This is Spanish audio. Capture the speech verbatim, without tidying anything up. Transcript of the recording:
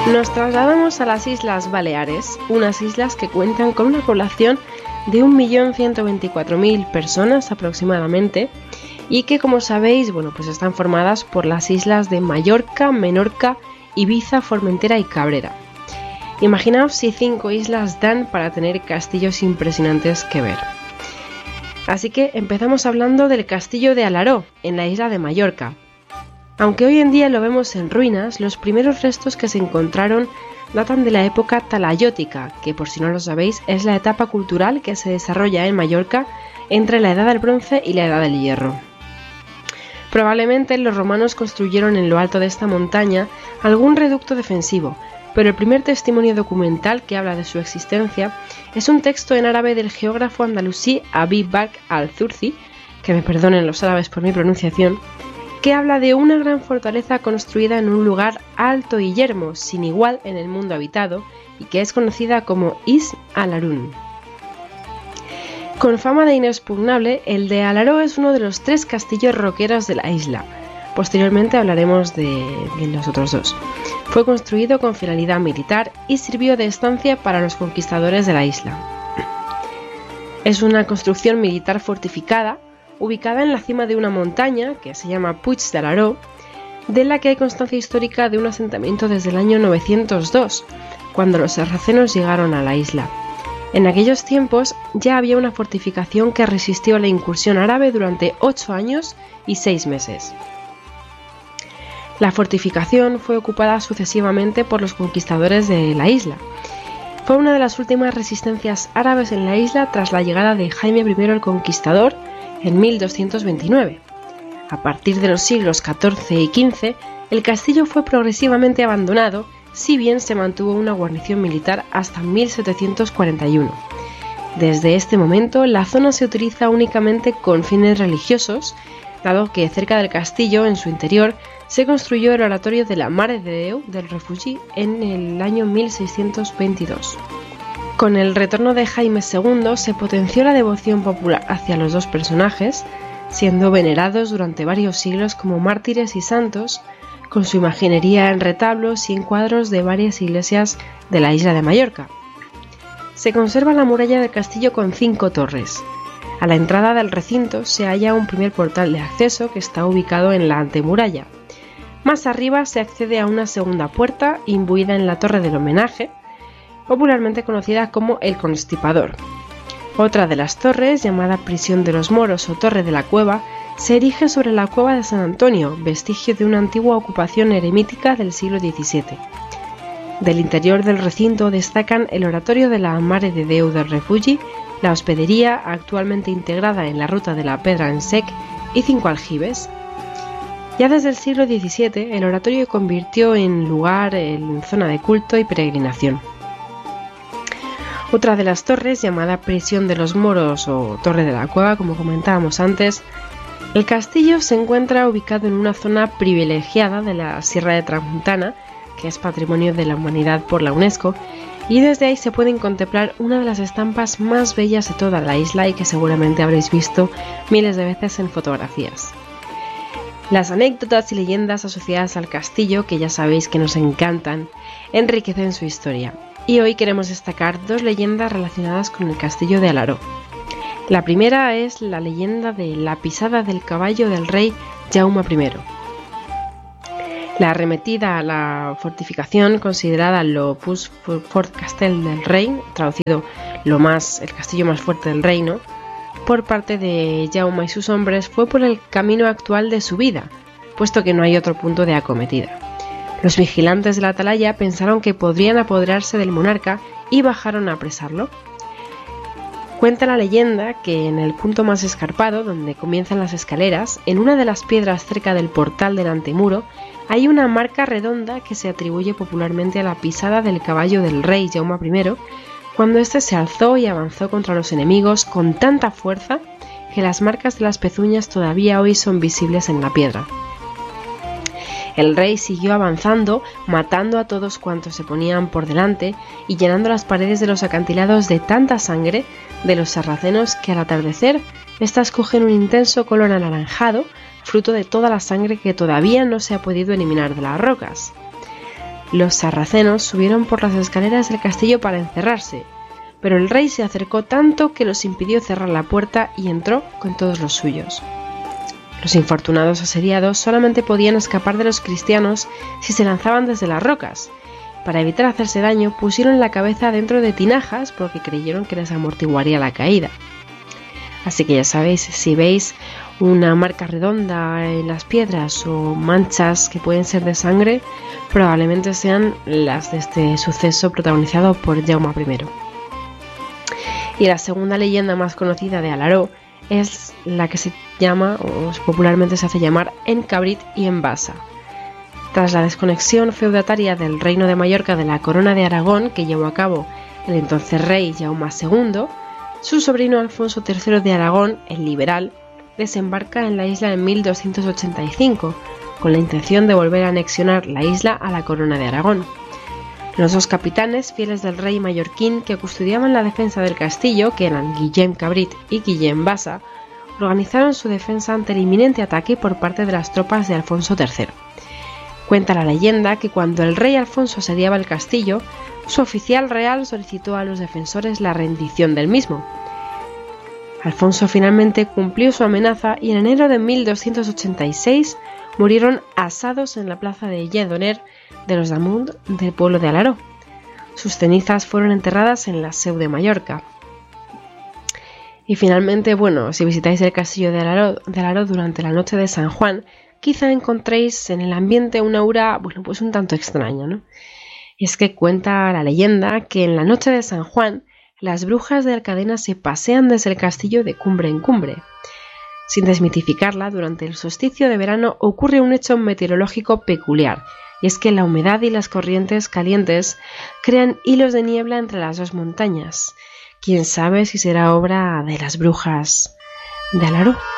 Nos trasladamos a las Islas Baleares, unas islas que cuentan con una población de un millón ciento veinticuatro mil personas aproximadamente y que, como sabéis, bueno, pues están formadas por las islas de Mallorca, Menorca, Ibiza, Formentera y Cabrera. Imaginaos si cinco islas dan para tener castillos impresionantes que ver. Así que empezamos hablando del castillo de Alaró, en la isla de Mallorca. Aunque hoy en día lo vemos en ruinas, los primeros restos que se encontraron datan de la época talayótica, que por si no lo sabéis es la etapa cultural que se desarrolla en Mallorca entre la Edad del Bronce y la Edad del Hierro. Probablemente los romanos construyeron en lo alto de esta montaña algún reducto defensivo, pero el primer testimonio documental que habla de su existencia es un texto en árabe del geógrafo andalusí Abi Bakr al-Zurzi, que me perdonen los árabes por mi pronunciación, que habla de una gran fortaleza construida en un lugar alto y yermo, sin igual en el mundo habitado, y que es conocida como Is al-Harun. Con fama de inexpugnable, el de Alaró es uno de los tres castillos roqueros de la isla. Posteriormente hablaremos de, de los otros dos. Fue construido con finalidad militar y sirvió de estancia para los conquistadores de la isla. Es una construcción militar fortificada, ubicada en la cima de una montaña que se llama Puig de Alaró, de la que hay constancia histórica de un asentamiento desde el año novecientos dos, cuando los sarracenos llegaron a la isla. En aquellos tiempos ya había una fortificación que resistió a la incursión árabe durante ocho años y seis meses. La fortificación fue ocupada sucesivamente por los conquistadores de la isla. Fue una de las últimas resistencias árabes en la isla tras la llegada de Jaime primero el Conquistador en mil doscientos veintinueve. A partir de los siglos catorce y quince, el castillo fue progresivamente abandonado, si bien se mantuvo una guarnición militar hasta mil setecientos cuarenta y uno. Desde este momento, la zona se utiliza únicamente con fines religiosos, dado que cerca del castillo, en su interior, se construyó el oratorio de la Mare de Déu del Refugi en el año mil seiscientos veintidós. Con el retorno de Jaime segundo se potenció la devoción popular hacia los dos personajes, siendo venerados durante varios siglos como mártires y santos, con su imaginería en retablos y en cuadros de varias iglesias de la isla de Mallorca. Se conserva la muralla del castillo con cinco torres. A la entrada del recinto se halla un primer portal de acceso que está ubicado en la antemuralla. Más arriba se accede a una segunda puerta imbuida en la torre del homenaje, popularmente conocida como el Constipador. Otra de las torres, llamada Prisión de los Moros o Torre de la Cueva, se erige sobre la Cueva de San Antonio, vestigio de una antigua ocupación eremítica del siglo diecisiete. Del interior del recinto destacan el oratorio de la Mare de Déu del Refugi, la hospedería, actualmente integrada en la ruta de la Pedra en Sec, y cinco aljibes. Ya desde el siglo diecisiete, el oratorio se convirtió en lugar, en zona de culto y peregrinación. Otra de las torres, llamada Prisión de los Moros o Torre de la Cueva, como comentábamos antes, el castillo se encuentra ubicado en una zona privilegiada de la Sierra de Tramuntana, que es Patrimonio de la Humanidad por la UNESCO, y desde ahí se pueden contemplar una de las estampas más bellas de toda la isla y que seguramente habréis visto miles de veces en fotografías. Las anécdotas y leyendas asociadas al castillo, que ya sabéis que nos encantan, enriquecen su historia. Y hoy queremos destacar dos leyendas relacionadas con el castillo de Alaró. La primera es la leyenda de la pisada del caballo del rey Jaume primero. La arremetida a la fortificación, considerada l'Opus Fort Castell del Rey, traducido lo más, el castillo más fuerte del reino, por parte de Jaume y sus hombres, fue por el camino actual de su vida, puesto que no hay otro punto de acometida. Los vigilantes de la atalaya pensaron que podrían apoderarse del monarca y bajaron a apresarlo. Cuenta la leyenda que en el punto más escarpado, donde comienzan las escaleras, en una de las piedras cerca del portal del antemuro, hay una marca redonda que se atribuye popularmente a la pisada del caballo del rey Jaume primero, cuando éste se alzó y avanzó contra los enemigos con tanta fuerza que las marcas de las pezuñas todavía hoy son visibles en la piedra. El rey siguió avanzando, matando a todos cuantos se ponían por delante y llenando las paredes de los acantilados de tanta sangre de los sarracenos que al atardecer estas cogen un intenso color anaranjado, fruto de toda la sangre que todavía no se ha podido eliminar de las rocas. Los sarracenos subieron por las escaleras del castillo para encerrarse, pero el rey se acercó tanto que los impidió cerrar la puerta y entró con todos los suyos. Los infortunados asediados solamente podían escapar de los cristianos si se lanzaban desde las rocas. Para evitar hacerse daño, pusieron la cabeza dentro de tinajas porque creyeron que les amortiguaría la caída. Así que ya sabéis, si veis una marca redonda en las piedras o manchas que pueden ser de sangre, probablemente sean las de este suceso protagonizado por Jaume primero. Y la segunda leyenda más conocida de Alaró es la que se llama, o popularmente se hace llamar, En Cabrit y en Bassa. Tras la desconexión feudataria del reino de Mallorca de la corona de Aragón que llevó a cabo el entonces rey Jaume segundo, su sobrino Alfonso tercero de Aragón, el liberal, desembarca en la isla en mil doscientos ochenta y cinco, con la intención de volver a anexionar la isla a la corona de Aragón. Los dos capitanes, fieles del rey mallorquín que custodiaban la defensa del castillo, que eran Guillem Cabrit y Guillem Bassa, organizaron su defensa ante el inminente ataque por parte de las tropas de Alfonso tercero. Cuenta la leyenda que cuando el rey Alfonso asediaba el castillo, su oficial real solicitó a los defensores la rendición del mismo. Alfonso finalmente cumplió su amenaza y en enero de mil doscientos ochenta y seis murieron asados en la plaza de Lledoner de los Damunt del pueblo de Alaró. Sus cenizas fueron enterradas en la Seu de Mallorca. Y finalmente, bueno, si visitáis el castillo de Alaró, de Alaró durante la noche de San Juan, quizá encontréis en el ambiente una aura, bueno, pues un tanto extraña, ¿no? Y es que cuenta la leyenda que en la noche de San Juan las brujas de Alcadena se pasean desde el castillo de cumbre en cumbre. Sin desmitificarla, durante el solsticio de verano ocurre un hecho meteorológico peculiar, y es que la humedad y las corrientes calientes crean hilos de niebla entre las dos montañas. Quién sabe si será obra de las brujas de Alaró.